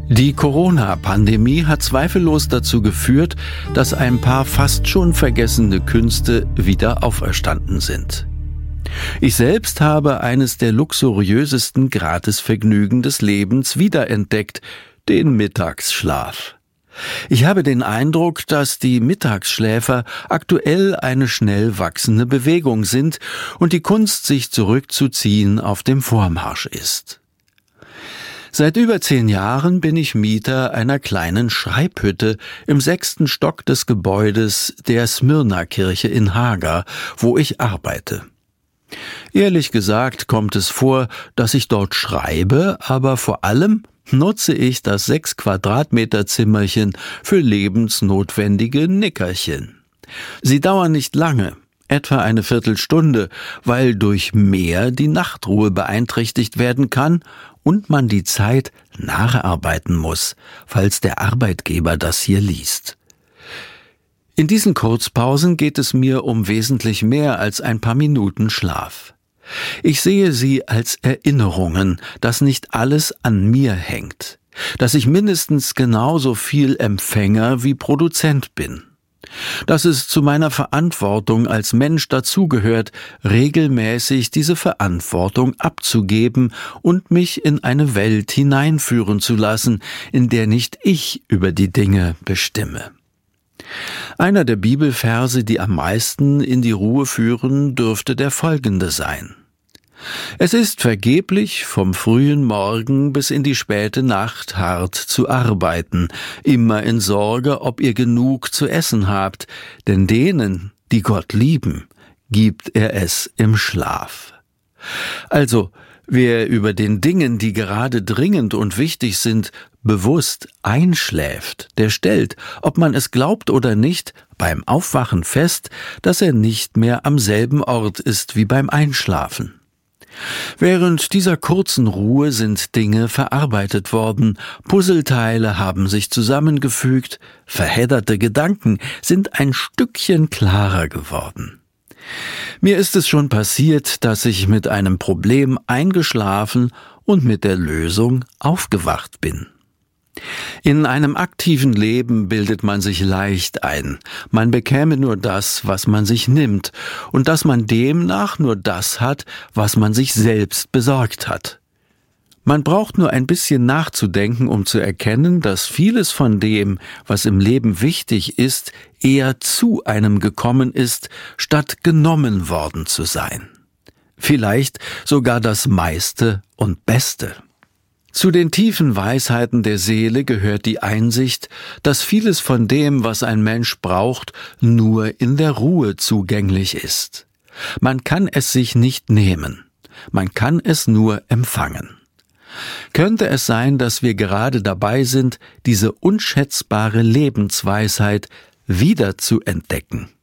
Die Corona-Pandemie hat zweifellos dazu geführt, dass ein paar fast schon vergessene Künste wieder auferstanden sind. Ich selbst habe eines der luxuriösesten Gratisvergnügen des Lebens wiederentdeckt, den Mittagsschlaf. Ich habe den Eindruck, dass die Mittagsschläfer aktuell eine schnell wachsende Bewegung sind und die Kunst, sich zurückzuziehen, auf dem Vormarsch ist. Seit über 10 Jahren bin ich Mieter einer kleinen Schreibhütte im 6. Stock des Gebäudes der Smyrna-Kirche in Haga, wo ich arbeite. Ehrlich gesagt kommt es vor, dass ich dort schreibe, aber vor allem nutze ich das 6 Quadratmeter Zimmerchen für lebensnotwendige Nickerchen. Sie dauern nicht lange, etwa eine Viertelstunde, weil durch mehr die Nachtruhe beeinträchtigt werden kann und man die Zeit nacharbeiten muss, falls der Arbeitgeber das hier liest. In diesen Kurzpausen geht es mir um wesentlich mehr als ein paar Minuten Schlaf. Ich sehe sie als Erinnerungen, dass nicht alles an mir hängt, dass ich mindestens genauso viel Empfänger wie Produzent bin. Dass es zu meiner Verantwortung als Mensch dazugehört, regelmäßig diese Verantwortung abzugeben und mich in eine Welt hineinführen zu lassen, in der nicht ich über die Dinge bestimme. Einer der Bibelverse, die am meisten in die Ruhe führen, dürfte der folgende sein: Es ist vergeblich, vom frühen Morgen bis in die späte Nacht hart zu arbeiten, immer in Sorge, ob ihr genug zu essen habt, denn denen, die Gott lieben, gibt er es im Schlaf. Also, wer über den Dingen, die gerade dringend und wichtig sind, bewusst einschläft, der stellt, ob man es glaubt oder nicht, beim Aufwachen fest, dass er nicht mehr am selben Ort ist wie beim Einschlafen. Während dieser kurzen Ruhe sind Dinge verarbeitet worden, Puzzleteile haben sich zusammengefügt, verhedderte Gedanken sind ein Stückchen klarer geworden. Mir ist es schon passiert, dass ich mit einem Problem eingeschlafen und mit der Lösung aufgewacht bin. In einem aktiven Leben bildet man sich leicht ein, man bekäme nur das, was man sich nimmt, und dass man demnach nur das hat, was man sich selbst besorgt hat. Man braucht nur ein bisschen nachzudenken, um zu erkennen, dass vieles von dem, was im Leben wichtig ist, eher zu einem gekommen ist, statt genommen worden zu sein. Vielleicht sogar das meiste und Beste. Zu den tiefen Weisheiten der Seele gehört die Einsicht, dass vieles von dem, was ein Mensch braucht, nur in der Ruhe zugänglich ist. Man kann es sich nicht nehmen, man kann es nur empfangen. Könnte es sein, dass wir gerade dabei sind, diese unschätzbare Lebensweisheit wieder zu entdecken?